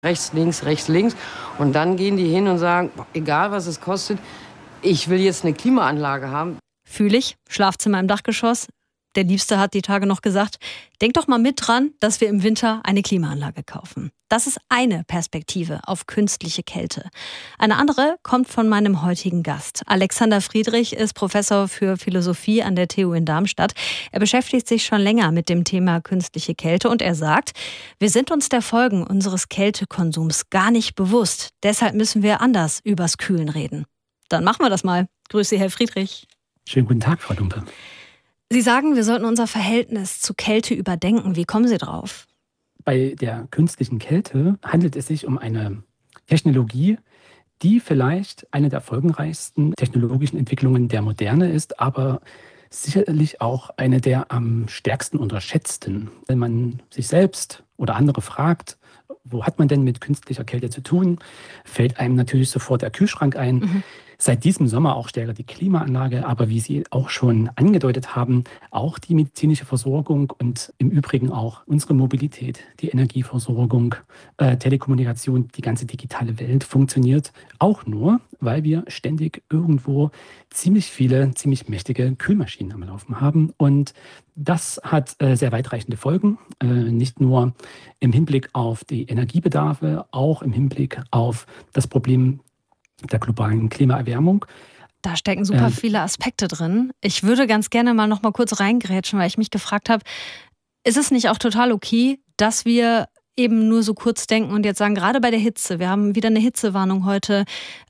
rechts, links, rechts, links. Und dann gehen die hin und sagen, egal was es kostet, ich will jetzt eine Klimaanlage haben. Fühle ich, Schlafzimmer im Dachgeschoss. Der Liebste hat die Tage noch gesagt, denk doch mal mit dran, dass wir im Winter eine Klimaanlage kaufen. Das ist eine Perspektive auf künstliche Kälte. Eine andere kommt von meinem heutigen Gast. Alexander Friedrich ist Professor für Philosophie an der TU in Darmstadt. Er beschäftigt sich schon länger mit dem Thema künstliche Kälte und er sagt, wir sind uns der Folgen unseres Kältekonsums gar nicht bewusst. Deshalb müssen wir anders übers Kühlen reden. Dann machen wir das mal. Grüß Sie, Herr Friedrich. Schönen guten Tag, Frau Dumpe. Sie sagen, wir sollten unser Verhältnis zu Kälte überdenken. Wie kommen Sie drauf? Bei der künstlichen Kälte handelt es sich um eine Technologie, die vielleicht eine der folgenreichsten technologischen Entwicklungen der Moderne ist, aber sicherlich auch eine der am stärksten unterschätzten. Wenn man sich selbst oder andere fragt, wo hat man denn mit künstlicher Kälte zu tun, fällt einem natürlich sofort der Kühlschrank ein. Seit diesem Sommer auch stärker die Klimaanlage, aber wie Sie auch schon angedeutet haben, auch die medizinische Versorgung und im Übrigen auch unsere Mobilität, die Energieversorgung, Telekommunikation, die ganze digitale Welt funktioniert auch nur, weil wir ständig irgendwo ziemlich viele, ziemlich mächtige Kühlmaschinen am Laufen haben. Und das hat sehr weitreichende Folgen, nicht nur im Hinblick auf die Energiebedarfe, auch im Hinblick auf das Problem der globalen Klimaerwärmung. Da stecken super viele Aspekte drin. Ich würde ganz gerne mal noch mal kurz reingrätschen, weil ich mich gefragt habe, ist es nicht auch total okay, dass wir eben nur so kurz denken und jetzt sagen, gerade bei der Hitze, wir haben wieder eine Hitzewarnung heute,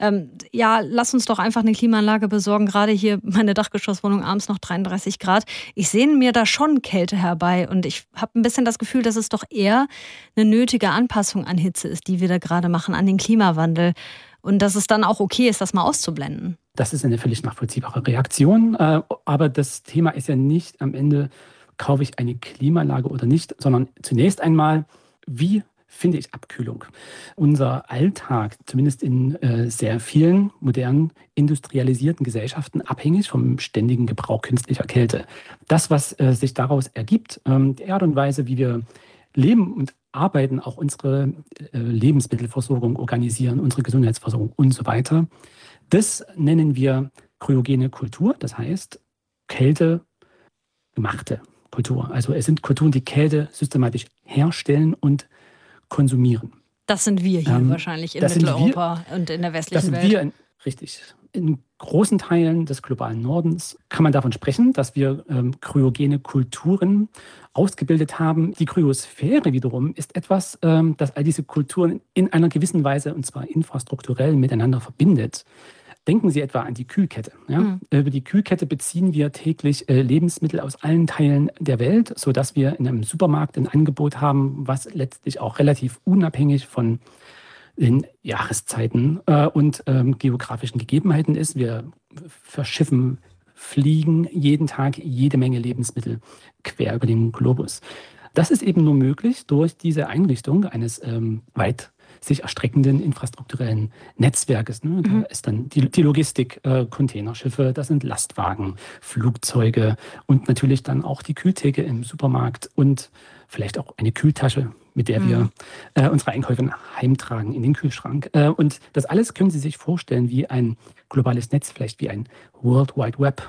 ja, lass uns doch einfach eine Klimaanlage besorgen, gerade hier meine Dachgeschosswohnung abends noch 33 Grad. Ich sehne mir da schon Kälte herbei und ich habe ein bisschen das Gefühl, dass es doch eher eine nötige Anpassung an Hitze ist, die wir da gerade machen, an den Klimawandel. Und dass es dann auch okay ist, das mal auszublenden. Das ist eine völlig nachvollziehbare Reaktion. Aber das Thema ist ja nicht am Ende, kaufe ich eine Klimaanlage oder nicht, sondern zunächst einmal, wie finde ich Abkühlung? Unser Alltag, zumindest in sehr vielen modernen, industrialisierten Gesellschaften, abhängig vom ständigen Gebrauch künstlicher Kälte. Das, was sich daraus ergibt, die Art und Weise, wie wir leben und arbeiten, auch unsere Lebensmittelversorgung organisieren, unsere Gesundheitsversorgung und so weiter. Das nennen wir kryogene Kultur, das heißt kältegemachte Kultur. Also es sind Kulturen, die Kälte systematisch herstellen und konsumieren. Das sind wir hier wahrscheinlich in Mitteleuropa und in der westlichen Welt. Richtig. In großen Teilen des globalen Nordens kann man davon sprechen, dass wir kryogene Kulturen ausgebildet haben. Die Kryosphäre wiederum ist etwas, das all diese Kulturen in einer gewissen Weise, und zwar infrastrukturell, miteinander verbindet. Denken Sie etwa an die Kühlkette. Ja? Über die Kühlkette beziehen wir täglich Lebensmittel aus allen Teilen der Welt, sodass wir in einem Supermarkt ein Angebot haben, was letztlich auch relativ unabhängig von den Jahreszeiten und geografischen Gegebenheiten ist. Wir verschiffen, fliegen jeden Tag jede Menge Lebensmittel quer über den Globus. Das ist eben nur möglich durch diese Einrichtung eines weit sich erstreckenden infrastrukturellen Netzwerkes. Ne? Da ist dann die Logistik, Containerschiffe, das sind Lastwagen, Flugzeuge und natürlich dann auch die Kühltheke im Supermarkt und vielleicht auch eine Kühltasche, mit der wir unsere Einkäufe heimtragen in den Kühlschrank. Und das alles können Sie sich vorstellen wie ein globales Netz, vielleicht wie ein World Wide Web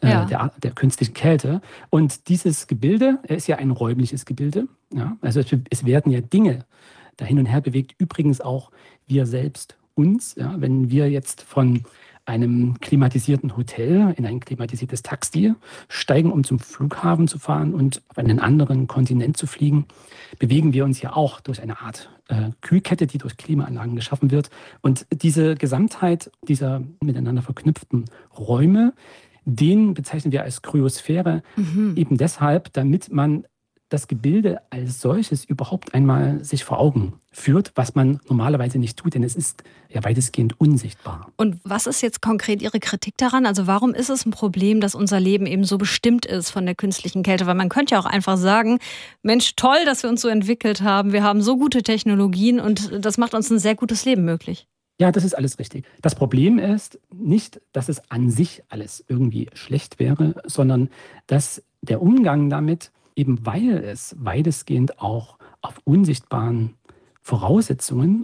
der künstlichen Kälte. Und dieses Gebilde ist ja ein räumliches Gebilde. Ja? Also es werden ja Dinge da hin und her bewegt. Übrigens auch wir selbst uns. Ja? Wenn wir jetzt von einem klimatisierten Hotel in ein klimatisiertes Taxi steigen, um zum Flughafen zu fahren und auf einen anderen Kontinent zu fliegen, bewegen wir uns ja auch durch eine Art Kühlkette, die durch Klimaanlagen geschaffen wird. Und diese Gesamtheit dieser miteinander verknüpften Räume, den bezeichnen wir als Kryosphäre, eben deshalb, damit man das Gebilde als solches überhaupt einmal sich vor Augen führt, was man normalerweise nicht tut, denn es ist ja weitestgehend unsichtbar. Und was ist jetzt konkret Ihre Kritik daran? Also warum ist es ein Problem, dass unser Leben eben so bestimmt ist von der künstlichen Kälte? Weil man könnte ja auch einfach sagen, Mensch, toll, dass wir uns so entwickelt haben. Wir haben so gute Technologien und das macht uns ein sehr gutes Leben möglich. Ja, das ist alles richtig. Das Problem ist nicht, dass es an sich alles irgendwie schlecht wäre, sondern dass der Umgang damit, eben weil es weitestgehend auch auf unsichtbaren Voraussetzungen